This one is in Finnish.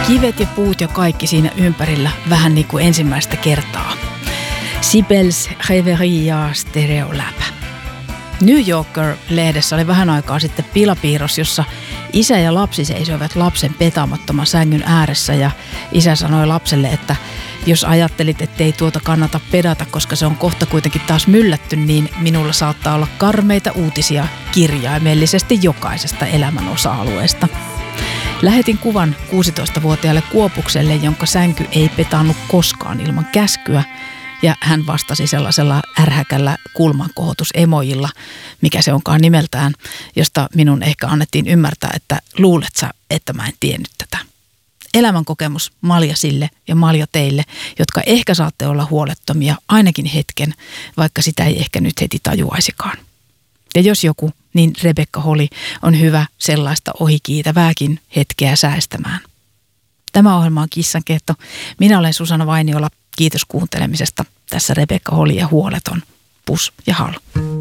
Kivet ja puut ja kaikki siinä ympärillä vähän niin kuin ensimmäistä kertaa. Sibels Reverie ja Stereolab. New Yorker-lehdessä oli vähän aikaa sitten pilapiirros, jossa isä ja lapsi seisoivat lapsen petaamattoman sängyn ääressä ja isä sanoi lapselle, että jos ajattelit, ettei tuota kannata pedata, koska se on kohta kuitenkin taas myllätty, niin minulla saattaa olla karmeita uutisia kirjaimellisesti jokaisesta elämän osa-alueesta. Lähetin kuvan 16-vuotiaalle Kuopukselle, jonka sänky ei petannut koskaan ilman käskyä, ja hän vastasi sellaisella ärhäkällä kulmankohotusemojilla, mikä se onkaan nimeltään, josta minun ehkä annettiin ymmärtää, että luulet sä, että mä en tiennyt tätä. Elämänkokemus malja sille ja malja teille, jotka ehkä saatte olla huolettomia ainakin hetken, vaikka sitä ei ehkä nyt heti tajuaisikaan. Ja jos joku, niin Rebekka Holly on hyvä sellaista ohikiitävääkin hetkeä säästämään. Tämä ohjelma on Kissankehto. Minä olen Susanna Vainiola. Kiitos kuuntelemisesta. Tässä Rebekka Holly ja Huoleton. Pus ja hal.